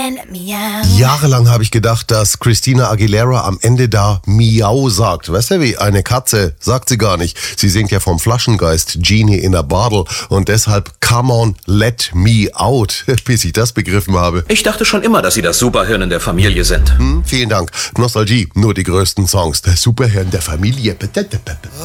and meow. Jahrelang habe ich gedacht, dass Christina Aguilera am Ende da Miau sagt. Weißt du wie? Eine Katze sagt sie gar nicht. Sie singt ja vom Flaschengeist Genie in a Bottle und deshalb Come on, let me out, bis ich das begriffen habe. Ich dachte schon immer, dass Sie das Superhirn in der Familie sind. Vielen Dank. Nostalgie, nur die größten Songs. Der Superhirn der Familie.